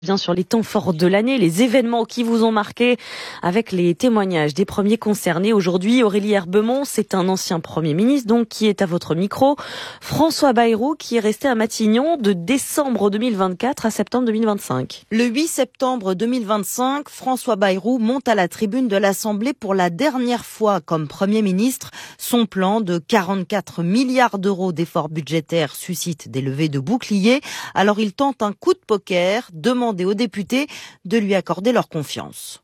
Bien sûr, les temps forts de l'année, les événements qui vous ont marqué, avec les témoignages des premiers concernés. Aujourd'hui, Aurélie Herbemont, c'est un ancien Premier ministre, donc, qui est à votre micro. François Bayrou, qui est resté à Matignon de décembre 2024 à septembre 2025. Le 8 septembre 2025, François Bayrou monte à la tribune de l'Assemblée pour la dernière fois comme Premier ministre. Son plan de 44 milliards d'euros d'efforts budgétaires suscite des levées de boucliers. Alors il tente un coup de poker, demande aux députés de lui accorder leur confiance.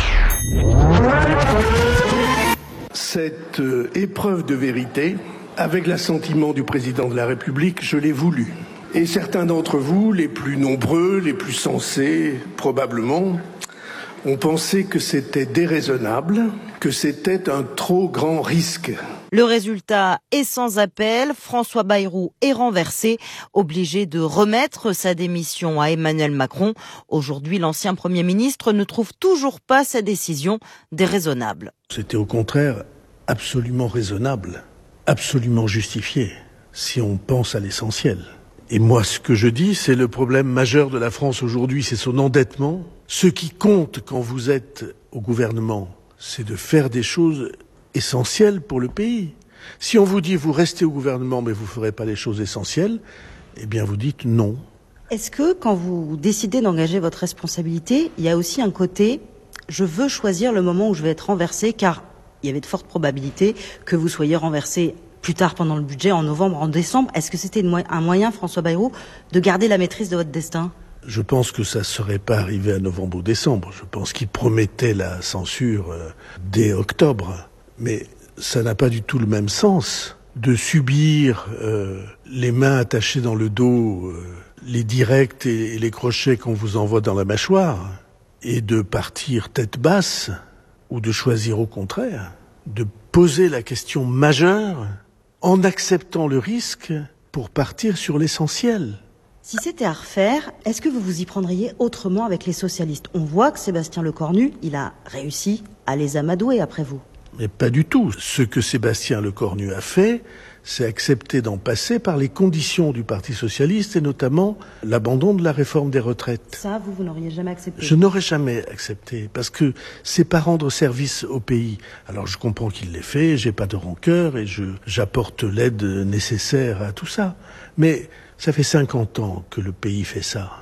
Cette épreuve de vérité, avec l'assentiment du président de la République, je l'ai voulu. Et certains d'entre vous, les plus nombreux, les plus sensés, probablement, ont pensé que c'était déraisonnable, que c'était un trop grand risque. Le résultat est sans appel. François Bayrou est renversé, obligé de remettre sa démission à Emmanuel Macron. Aujourd'hui, l'ancien Premier ministre ne trouve toujours pas sa décision déraisonnable. C'était au contraire absolument raisonnable, absolument justifié, si on pense à l'essentiel. Et moi, ce que je dis, c'est le problème majeur de la France aujourd'hui, c'est son endettement. Ce qui compte quand vous êtes au gouvernement, c'est de faire des choses essentielles pour le pays. Si on vous dit vous restez au gouvernement mais vous ne ferez pas les choses essentielles, eh bien vous dites non. Est-ce que quand vous décidez d'engager votre responsabilité, il y a aussi un côté je veux choisir le moment où je vais être renversé, car il y avait de fortes probabilités que vous soyez renversé plus tard pendant le budget, en novembre, en décembre. Est-ce que c'était un moyen, François Bayrou, de garder la maîtrise de votre destin ? Je pense que ça ne serait pas arrivé à novembre ou décembre. Je pense qu'il promettait la censure dès octobre. Mais ça n'a pas du tout le même sens de subir les mains attachées dans le dos, les directs et les crochets qu'on vous envoie dans la mâchoire, et de partir tête basse, ou de choisir au contraire, de poser la question majeure en acceptant le risque pour partir sur l'essentiel. Si c'était à refaire, est-ce que vous vous y prendriez autrement avec les socialistes ? On voit que Sébastien Lecornu, il a réussi à les amadouer après vous. Mais pas du tout. Ce que Sébastien Lecornu a fait, c'est accepter d'en passer par les conditions du Parti socialiste et notamment l'abandon de la réforme des retraites. Ça, vous n'auriez jamais accepté ? Je n'aurais jamais accepté parce que c'est pas rendre service au pays. Alors je comprends qu'il l'ait fait, j'ai pas de rancœur et j'apporte l'aide nécessaire à tout ça. Mais ça fait 50 ans que le pays fait ça.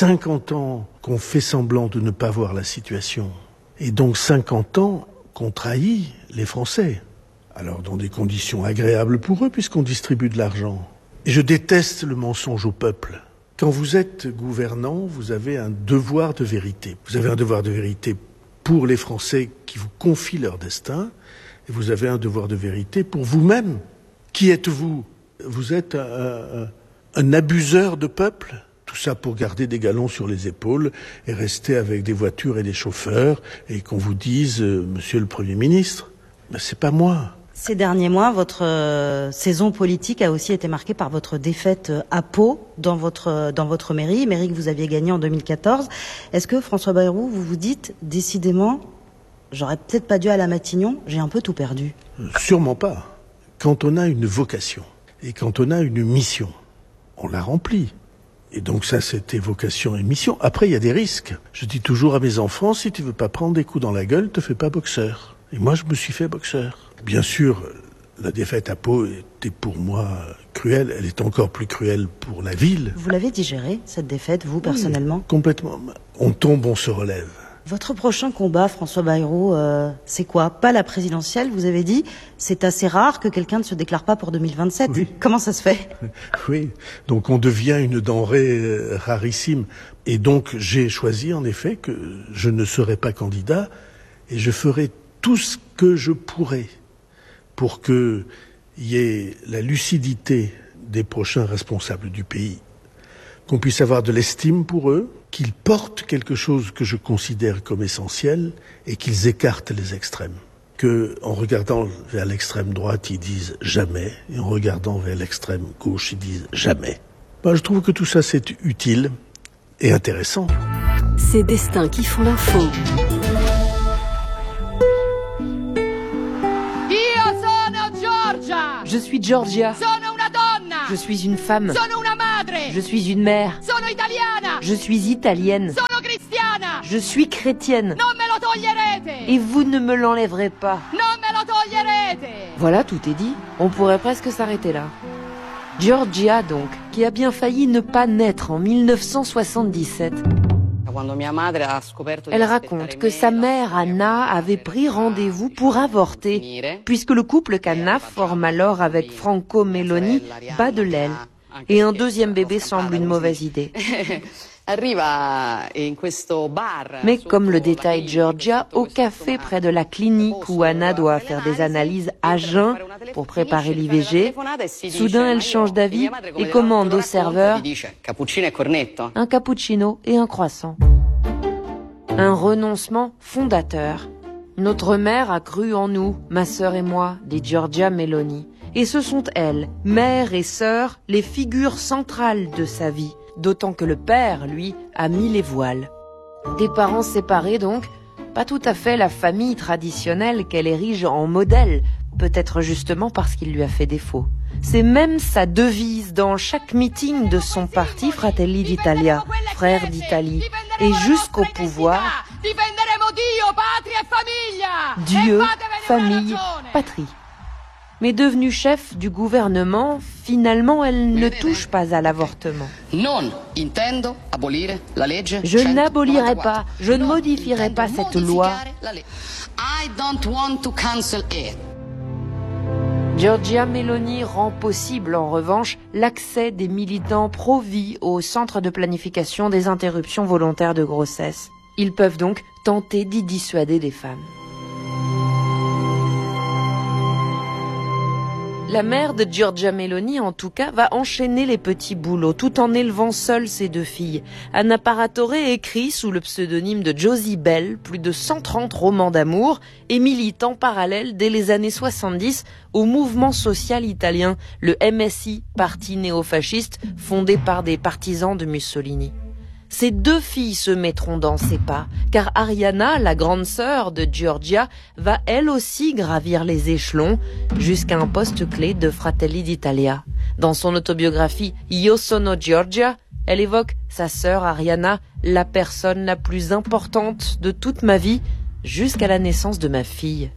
50 ans qu'on fait semblant de ne pas voir la situation. Et donc 50 ans qu'on trahit les Français. Alors dans des conditions agréables pour eux puisqu'on distribue de l'argent. Et je déteste le mensonge au peuple. Quand vous êtes gouvernant, vous avez un devoir de vérité. Vous avez un devoir de vérité pour les Français qui vous confient leur destin. Et vous avez un devoir de vérité pour vous-même. Qui êtes-vous ? Vous êtes un abuseur de peuple ? Tout ça pour garder des galons sur les épaules et rester avec des voitures et des chauffeurs et qu'on vous dise « Monsieur le Premier ministre », ben c'est pas moi. Ces derniers mois, votre saison politique a aussi été marquée par votre défaite à Pau dans votre mairie que vous aviez gagnée en 2014. Est-ce que, François Bayrou, vous vous dites « Décidément, j'aurais peut-être pas dû aller à Matignon, j'ai un peu tout perdu ». Sûrement pas. Quand on a une vocation et quand on a une mission, on la remplit. Et donc ça, c'était vocation et mission. Après, il y a des risques. Je dis toujours à mes enfants, si tu veux pas prendre des coups dans la gueule, te fais pas boxeur. Et moi, je me suis fait boxeur. Bien sûr, la défaite à Pau était pour moi cruelle. Elle est encore plus cruelle pour la ville. Vous l'avez digérée, cette défaite, vous, personnellement ? Oui, complètement. On tombe, on se relève. Votre prochain combat, François Bayrou, c'est quoi ? Pas la présidentielle, vous avez dit. C'est assez rare que quelqu'un ne se déclare pas pour 2027. Oui. Comment ça se fait ? Oui, donc on devient une denrée rarissime. Et donc j'ai choisi en effet que je ne serai pas candidat et je ferai tout ce que je pourrai pour qu'il y ait la lucidité des prochains responsables du pays, qu'on puisse avoir de l'estime pour eux, qu'ils portent quelque chose que je considère comme essentiel et qu'ils écartent les extrêmes. Que, en regardant vers l'extrême droite, ils disent jamais, et en regardant vers l'extrême gauche, ils disent jamais. Je trouve que tout ça, c'est utile et intéressant. Ces destins qui font l'info. Je suis Georgia. Sono una donna. Je suis une femme. Sono una madre. Je suis une mère. Sono Je suis italienne. Je suis chrétienne. Et vous ne me l'enlèverez pas. Voilà, tout est dit. On pourrait presque s'arrêter là. Giorgia, donc, qui a bien failli ne pas naître en 1977. Elle raconte que sa mère, Anna, avait pris rendez-vous pour avorter, puisque le couple qu'Anna forme alors avec Franco Meloni bat de l'aile. Et un deuxième bébé semble une mauvaise idée. Mais comme le détaille Giorgia, au café près de la clinique où Anna doit faire des analyses à jeun pour préparer l'IVG, soudain elle change d'avis et commande au serveur un cappuccino et un croissant. Un renoncement fondateur. Notre mère a cru en nous, ma sœur et moi, dit Giorgia Meloni. Et ce sont elles, mère et sœur, les figures centrales de sa vie. D'autant que le père, lui, a mis les voiles. Des parents séparés donc, pas tout à fait la famille traditionnelle qu'elle érige en modèle, peut-être justement parce qu'il lui a fait défaut. C'est même sa devise dans chaque meeting de son parti Fratelli d'Italia, Frères d'Italie, et jusqu'au pouvoir, Dieu, famille, patrie. Mais devenue chef du gouvernement, finalement, elle ne touche pas à l'avortement. Je n'abolirai pas, je ne modifierai pas cette loi. Giorgia Meloni rend possible, en revanche, l'accès des militants pro-vie au centre de planification des interruptions volontaires de grossesse. Ils peuvent donc tenter d'y dissuader des femmes. La mère de Giorgia Meloni, en tout cas, va enchaîner les petits boulots tout en élevant seule ses deux filles. Anna Paratore écrit sous le pseudonyme de Josie Bell plus de 130 romans d'amour et milite en parallèle dès les années 70 au mouvement social italien, le MSI, parti néofasciste fondé par des partisans de Mussolini. Ces deux filles se mettront dans ses pas, car Arianna, la grande sœur de Giorgia, va elle aussi gravir les échelons jusqu'à un poste clé de Fratelli d'Italia. Dans son autobiographie Io sono Giorgia, elle évoque sa sœur Arianna, la personne la plus importante de toute ma vie, jusqu'à la naissance de ma fille.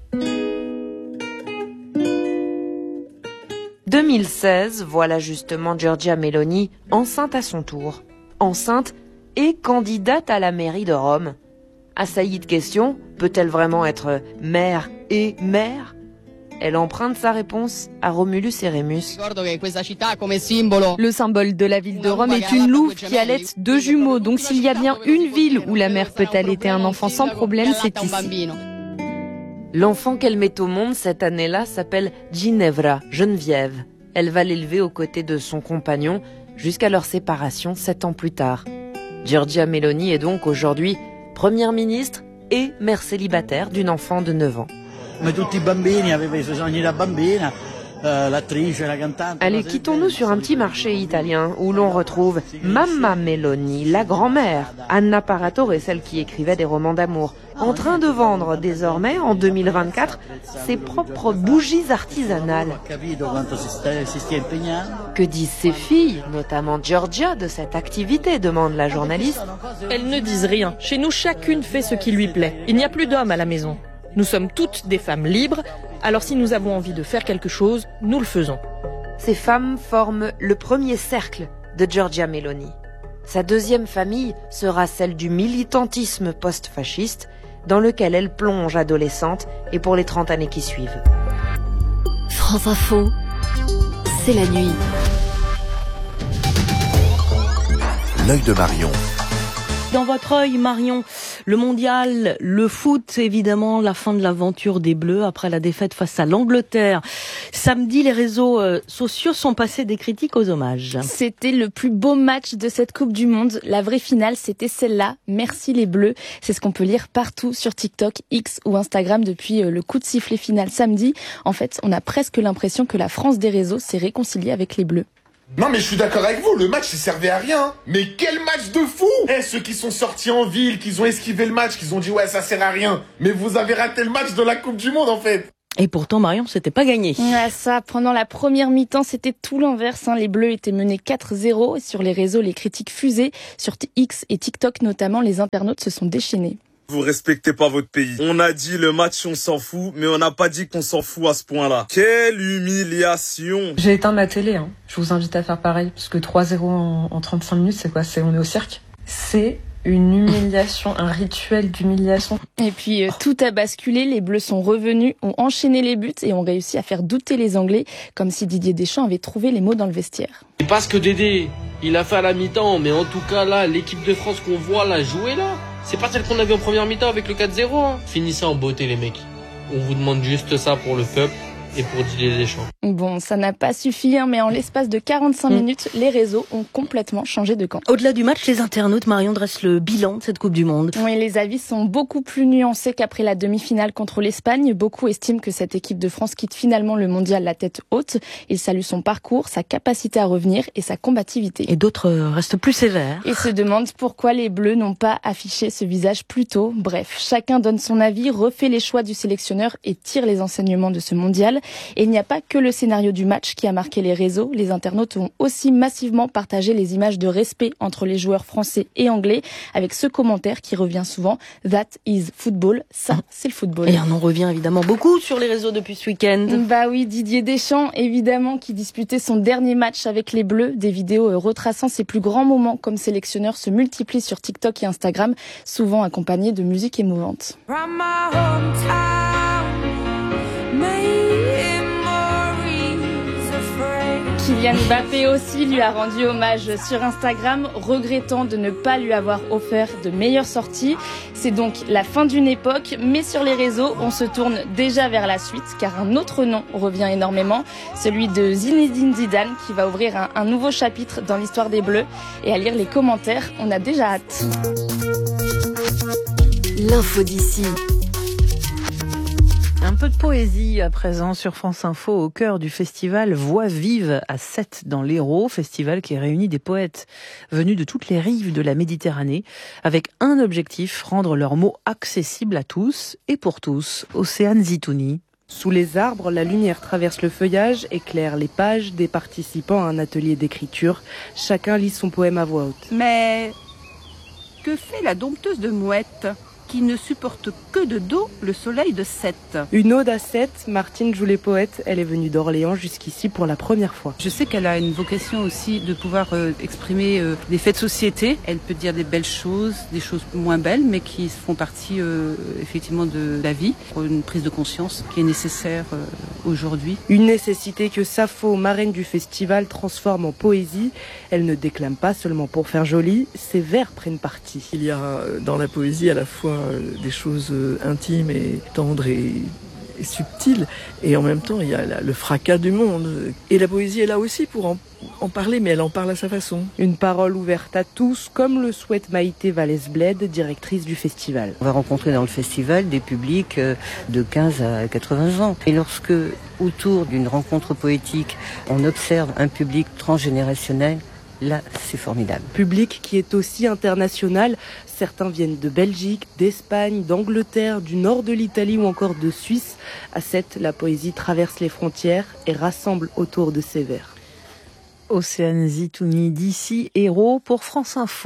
2016, voilà justement Giorgia Meloni, enceinte à son tour. Enceinte et candidate à la mairie de Rome. Assaillie de questions, peut-elle vraiment être mère et mère ? Elle emprunte sa réponse à Romulus et Rémus. Le symbole de la ville de Rome est une louve qui allaite deux jumeaux. Donc s'il y a bien une ville où la mère peut allaiter un enfant sans problème, c'est ici. L'enfant qu'elle met au monde cette année-là s'appelle Ginevra, Geneviève. Elle va l'élever aux côtés de son compagnon jusqu'à leur séparation 7 ans plus tard. Giorgia Meloni est donc aujourd'hui première ministre et mère célibataire d'une enfant de 9 ans. Allez, quittons-nous sur un petit marché italien où l'on retrouve Mamma Meloni, la grand-mère, Anna Paratore, celle qui écrivait des romans d'amour, en train de vendre désormais, en 2024, ses propres bougies artisanales. Que disent ses filles, notamment Giorgia, de cette activité, demande la journaliste. Elles ne disent rien. Chez nous, chacune fait ce qui lui plaît. Il n'y a plus d'hommes à la maison. Nous sommes toutes des femmes libres, alors si nous avons envie de faire quelque chose, nous le faisons. Ces femmes forment le premier cercle de Giorgia Meloni. Sa deuxième famille sera celle du militantisme post-fasciste, dans lequel elle plonge adolescente et pour les 30 années qui suivent. France Info, c'est la nuit. L'œil de Marion. Dans votre œil, Marion, le mondial, le foot, évidemment, la fin de l'aventure des Bleus après la défaite face à l'Angleterre. Samedi, les réseaux sociaux sont passés des critiques aux hommages. C'était le plus beau match de cette Coupe du Monde. La vraie finale, c'était celle-là. Merci les Bleus. C'est ce qu'on peut lire partout sur TikTok, X ou Instagram depuis le coup de sifflet final samedi. En fait, on a presque l'impression que la France des réseaux s'est réconciliée avec les Bleus. Non mais je suis d'accord avec vous, le match il servait à rien. Mais quel match de fou! Ceux qui sont sortis en ville, qui ont esquivé le match, qui ont dit ouais ça sert à rien. Mais vous avez raté le match de la Coupe du Monde en fait. Et pourtant, Marion, c'était pas gagné. Ouais, ça, pendant la première mi-temps, c'était tout l'inverse. Les Bleus étaient menés 4-0. Et sur les réseaux, les critiques fusaient. Sur X et TikTok notamment, les internautes se sont déchaînés. Vous respectez pas votre pays. On a dit le match on s'en fout, mais on n'a pas dit qu'on s'en fout à ce point-là. Quelle humiliation! J'ai éteint ma télé. Je vous invite à faire pareil, parce que 3-0 en 35 minutes, c'est quoi? On est au cirque? C'est une humiliation, un rituel d'humiliation. Et puis tout a basculé, les Bleus sont revenus, ont enchaîné les buts et ont réussi à faire douter les Anglais, comme si Didier Deschamps avait trouvé les mots dans le vestiaire. C'est pas ce que Dédé, il a fait à la mi-temps, mais en tout cas là, l'équipe de France qu'on voit là jouer là, c'est pas celle qu'on a vue en première mi-temps avec le 4-0. Finissez en beauté les mecs. On vous demande juste ça pour le peuple. Et pour Didier Deschamps. Bon, ça n'a pas suffi, mais en l'espace de 45 minutes, les réseaux ont complètement changé de camp. Au-delà du match, les internautes, Marion, dressent le bilan de cette Coupe du Monde. Oui, les avis sont beaucoup plus nuancés qu'après la demi-finale contre l'Espagne. Beaucoup estiment que cette équipe de France quitte finalement le mondial la tête haute. Ils saluent son parcours, sa capacité à revenir et sa combativité. Et d'autres restent plus sévères. Et se demandent pourquoi les Bleus n'ont pas affiché ce visage plus tôt. Bref, chacun donne son avis, refait les choix du sélectionneur et tire les enseignements de ce mondial. Et il n'y a pas que le scénario du match qui a marqué les réseaux. Les internautes ont aussi massivement partagé les images de respect entre les joueurs français et anglais avec ce commentaire qui revient souvent. That is football. Ça, c'est le football. Et on en revient évidemment beaucoup sur les réseaux depuis ce week-end. Bah oui, Didier Deschamps, évidemment, qui disputait son dernier match avec les Bleus. Des vidéos retraçant ses plus grands moments comme sélectionneur se multiplient sur TikTok et Instagram, souvent accompagnés de musique émouvante. Kylian Mbappé aussi lui a rendu hommage sur Instagram, regrettant de ne pas lui avoir offert de meilleures sorties. C'est donc la fin d'une époque, mais sur les réseaux, on se tourne déjà vers la suite, car un autre nom revient énormément, celui de Zinedine Zidane, qui va ouvrir un nouveau chapitre dans l'histoire des Bleus. Et à lire les commentaires, on a déjà hâte. L'info d'ici. Un peu de poésie à présent sur France Info au cœur du festival Voix vive à Sète dans l'Hérault, festival qui réunit des poètes venus de toutes les rives de la Méditerranée avec un objectif, rendre leurs mots accessibles à tous et pour tous. Océane Zitouni. Sous les arbres, la lumière traverse le feuillage, éclaire les pages des participants à un atelier d'écriture. Chacun lit son poème à voix haute. Mais que fait la dompteuse de mouettes qui ne supporte que de dos le soleil de Sète? Une ode à Sète, Martine joue les poètes. Elle est venue d'Orléans jusqu'ici pour la première fois. Je sais qu'elle a une vocation aussi de pouvoir exprimer des faits de société. Elle peut dire des belles choses, des choses moins belles, mais qui font partie effectivement de la vie. Une prise de conscience qui est nécessaire aujourd'hui. Une nécessité que Sappho, marraine du festival, transforme en poésie. Elle ne déclame pas seulement pour faire joli, ses vers prennent parti. Il y a dans la poésie à la fois des choses intimes et tendres et subtiles, et en même temps il y a le fracas du monde. Et la poésie est là aussi pour en parler, mais elle en parle à sa façon. Une parole ouverte à tous, comme le souhaite Maïté Vallès-Bled, directrice du festival. On va rencontrer dans le festival des publics de 15 à 80 ans. Et lorsque, autour d'une rencontre poétique, on observe un public transgénérationnel, là, c'est formidable. Public qui est aussi international. Certains viennent de Belgique, d'Espagne, d'Angleterre, du nord de l'Italie ou encore de Suisse. À Sète, la poésie traverse les frontières et rassemble autour de ses vers. Océane Zitouni d'ici, Hérault pour France Info.